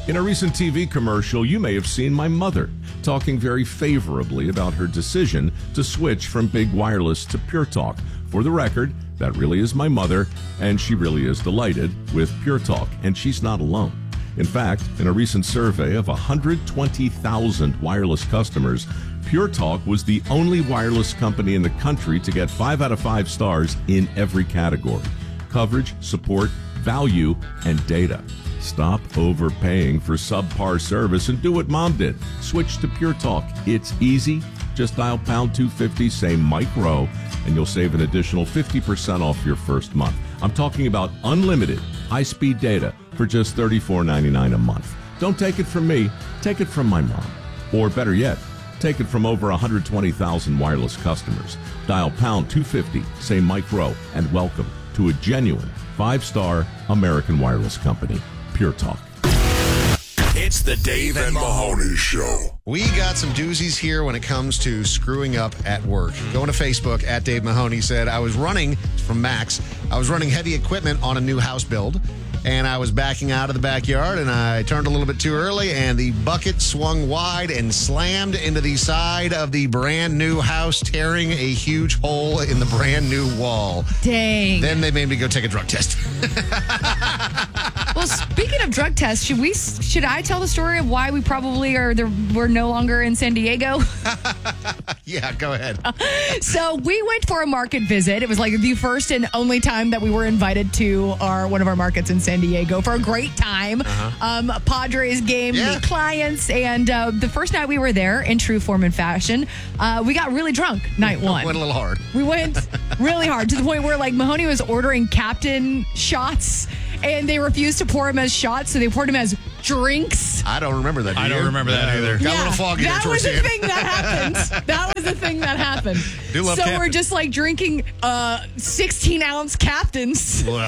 In a recent TV commercial, you may have seen my mother talking very favorably about her decision to switch from Big Wireless to Pure Talk. For the record, that really is my mother, and she really is delighted with Pure Talk, and she's not alone. In fact, in a recent survey of 120,000 wireless customers, Pure Talk was the only wireless company in the country to get 5 out of 5 stars in every category: coverage, support, value, and data. Stop overpaying for subpar service and do what Mom did. Switch to Pure Talk. It's easy. Just dial pound 250, say Mike Rowe, and you'll save an additional 50% off your first month. I'm talking about unlimited high-speed data for just $34.99 a month. Don't take it from me. Take it from my mom. Or better yet, take it from over 120,000 wireless customers. Dial pound 250, say Mike Rowe, and welcome to a genuine 5-star American wireless company. Pure Talk. It's the Dave and Mahoney Show. We got some doozies here when it comes to screwing up at work. Going to Facebook, at Dave Mahoney said, I was running heavy equipment on a new house build, and I was backing out of the backyard, and I turned a little bit too early, and the bucket swung wide and slammed into the side of the brand new house, tearing a huge hole in the brand new wall. Dang. Then they made me go take a drug test. Well, speaking of drug tests, should I tell the story of why we probably we're no longer in San Diego? Yeah, go ahead. So we went for a market visit. It was like the first and only time that we were invited to one of our markets in San Diego for a great time. Padres game, meet clients, and the first night we were there, in true form and fashion, we got really drunk night one. Went a little hard. We went really hard to the point where like Mahoney was ordering Captain shots, and they refused to pour him as shots, so they poured him as drinks. I don't remember that. I don't remember that either. Got a little foggy there towards the end. That was the thing that happened. That was the thing that happened. Do love so Captain. we're just like drinking 16-ounce Captains Gross.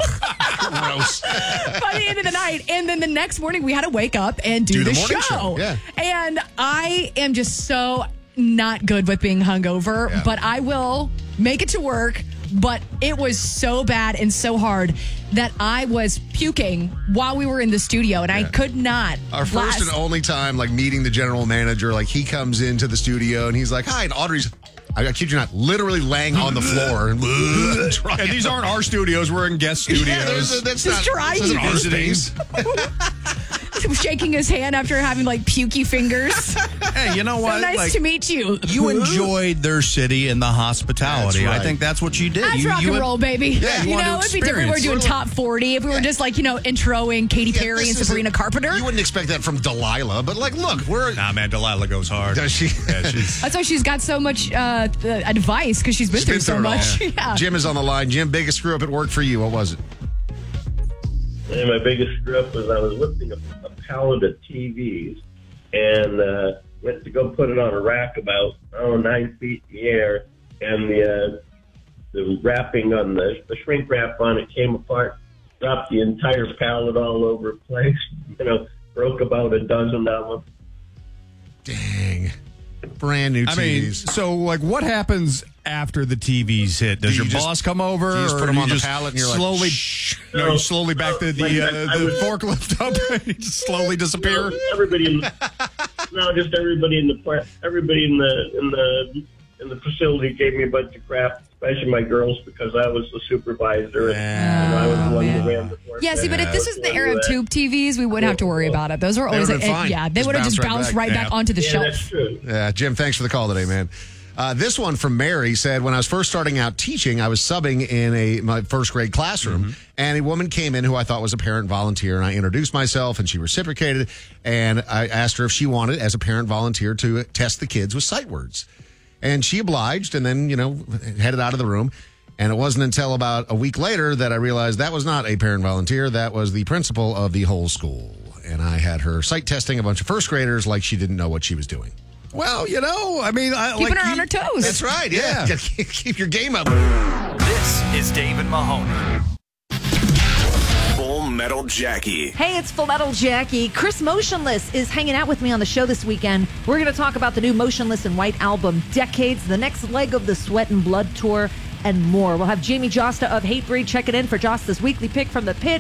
by the end of the night. And then the next morning we had to wake up and do the morning show. show. Yeah. And I am just so not good with being hungover, but I will make it to work. But it was so bad and so hard that I was puking while we were in the studio, and I could not. Our first and only time, like, meeting the general manager, like, he comes into the studio, and he's like, hi, and Audrey's, I kid you not, literally laying on the floor. And these aren't our studios. We're in guest studios. Yeah, that's Just not trying this isn't to our visiting. space. shaking his hand after having like pukey fingers. Hey, you know what? So nice to meet you. You enjoyed their city and the hospitality. That's right. I think that's what you did. That's rock and roll, baby. Yeah, you know, it'd be different if we were doing top 40. If we were just like, introing Katy Perry and Sabrina Carpenter. You wouldn't expect that from Delilah, but like, look, we're... Nah, man, Delilah goes hard. Does she? Yeah, she's... That's why she's got so much advice, because she's been through so much. Yeah. Jim is on the line. Jim, biggest screw up at work for you. What was it? And my biggest screw up was I was lifting a pallet of TVs and went to go put it on a rack about 9 feet in the air, and the wrapping on the shrink wrap on it came apart, dropped the entire pallet all over the place. Broke about a dozen of them. Dang. Brand new TVs. I mean, so like, what happens after the TVs hit? Does your boss come over? You just or put them on the just pallet and you're slowly, like, shh. No, you slowly back the forklift up and you just slowly disappear. Everybody in the facility gave me a bunch of crap, especially my girls, because I was the supervisor and I was the one who ran the floor. Yeah, see, but if this was the era of tube TVs, we wouldn't have to worry about it. Those are always, They would've been fine. they would have just bounced right back onto the shelf. That's true. Yeah, Jim, thanks for the call today, man. This one from Mary said, when I was first starting out teaching, I was subbing in my first grade classroom, and a woman came in who I thought was a parent volunteer, and I introduced myself, and she reciprocated, and I asked her if she wanted, as a parent volunteer, to test the kids with sight words. And she obliged, and then, headed out of the room. And it wasn't until about a week later that I realized that was not a parent volunteer. That was the principal of the whole school. And I had her sight testing a bunch of first graders like she didn't know what she was doing. Well, I mean, keeping her on her toes. That's right. Yeah. Keep your game up. This is Dave and Mahoney. Full Metal Jackie. Hey, it's Full Metal Jackie. Chris Motionless is hanging out with me on the show this weekend. We're going to talk about the new Motionless in White album, Decades, the next leg of the Sweat and Blood tour, and more. We'll have Jamie Josta of Hatebreed checking in for Josta's weekly pick from the pit.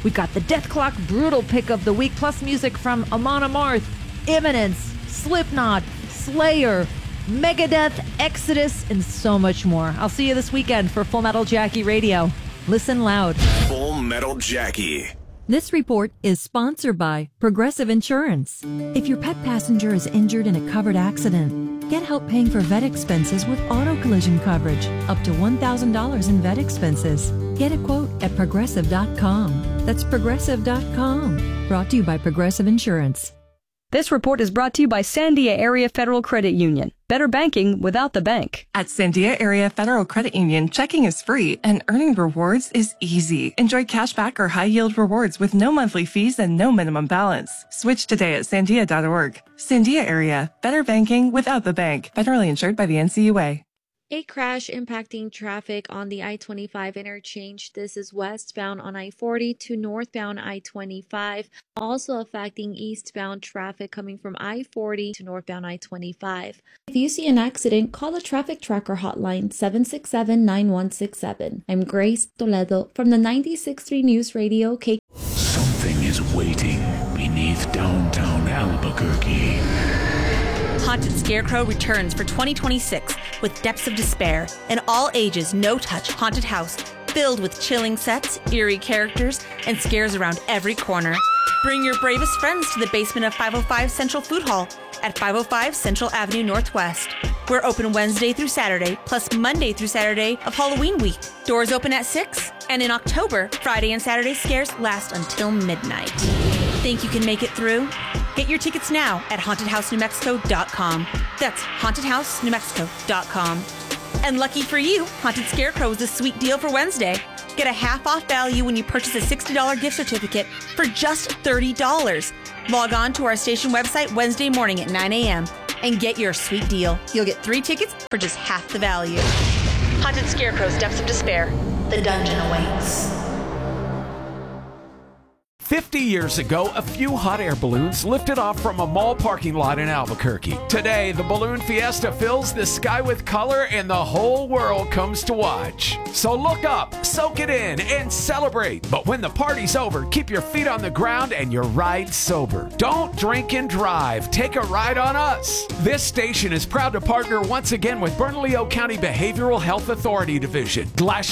We got the Death Clock Brutal Pick of the Week, plus music from Amon Amarth, Imminence, Slipknot, Slayer, Megadeth, Exodus, and so much more. I'll see you this weekend for Full Metal Jackie Radio. Listen loud. Full Metal Jackie. This report is sponsored by Progressive Insurance. If your pet passenger is injured in a covered accident, get help paying for vet expenses with auto collision coverage, up to $1,000 in vet expenses. Get a quote at Progressive.com. That's Progressive.com. Brought to you by Progressive Insurance. This report is brought to you by Sandia Area Federal Credit Union. Better banking without the bank. At Sandia Area Federal Credit Union, checking is free and earning rewards is easy. Enjoy cashback or high-yield rewards with no monthly fees and no minimum balance. Switch today at sandia.org. Sandia Area, better banking without the bank. Federally insured by the NCUA. A crash impacting traffic on the I-25 interchange. This is westbound on I-40 to northbound I-25. Also affecting eastbound traffic coming from I-40 to northbound I-25. If you see an accident, call the Traffic Tracker hotline 767-9167. I'm Grace Toledo from the 96.3 News Radio K. Something is waiting beneath downtown Albuquerque. Haunted Scarecrow returns for 2026 with Depths of Despair, an all-ages, no-touch haunted house filled with chilling sets, eerie characters, and scares around every corner. Bring your bravest friends to the basement of 505 Central Food Hall at 505 Central Avenue Northwest. We're open Wednesday through Saturday, plus Monday through Saturday of Halloween week. Doors open at 6, and in October, Friday and Saturday scares last until midnight. Think you can make it through? Get your tickets now at HauntedHouseNewMexico.com. That's HauntedHouseNewMexico.com. And lucky for you, Haunted Scarecrow is a sweet deal for Wednesday. Get a half-off value when you purchase a $60 gift certificate for just $30. Log on to our station website Wednesday morning at 9 a.m. and get your sweet deal. You'll get 3 tickets for just half the value. Haunted Scarecrow's Depths of Despair. The dungeon awaits. 50 years ago, a few hot air balloons lifted off from a mall parking lot in Albuquerque. Today, the Balloon Fiesta fills the sky with color and the whole world comes to watch. So look up, soak it in, and celebrate. But when the party's over, keep your feet on the ground and your ride sober. Don't drink and drive. Take a ride on us. This station is proud to partner once again with Bernalillo County Behavioral Health Authority Division. Glass